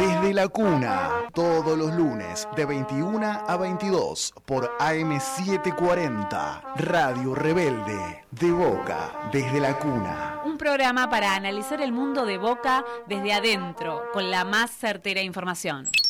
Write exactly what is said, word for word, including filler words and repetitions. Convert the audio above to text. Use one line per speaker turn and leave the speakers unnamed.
desde la cuna, todos los lunes de veintiuna a veintidós por A M setecientos cuarenta, Radio Rebelde, de Boca, desde la cuna.
Un programa para analizar el mundo de Boca desde adentro, con la más certera información.